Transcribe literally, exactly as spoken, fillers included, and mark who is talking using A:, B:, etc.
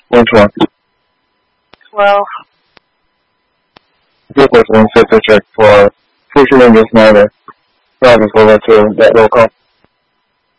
A: Which one?
B: twelve.
A: Vehicle is one set to check for future just now. The drivers will let you that roll call.